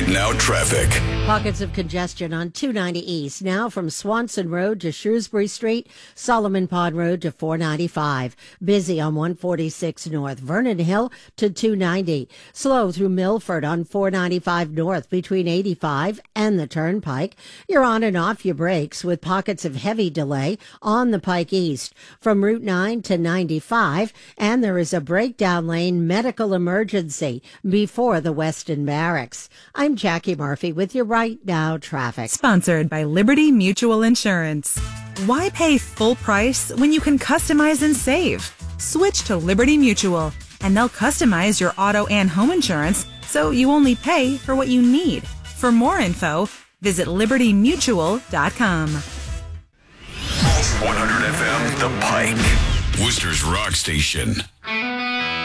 Right Now traffic. Pockets of congestion on 290 East, now from Swanson Road to Shrewsbury Street, Solomon Pond Road to 495. Busy on 146 North, Vernon Hill to 290. Slow through Milford on 495 North between 85 and the Turnpike. You're on and off your brakes with pockets of heavy delay on the Pike East from Route 9 to 95, and there is a breakdown lane medical emergency before the Weston Barracks. I'm Jackie Murphy with your Right Now traffic. Sponsored by Liberty Mutual Insurance. Why pay full price when you can customize and save? Switch to Liberty Mutual, and they'll customize your auto and home insurance so you only pay for what you need. For more info, visit libertymutual.com. 100 FM, The Pike. Worcester's Rock Station.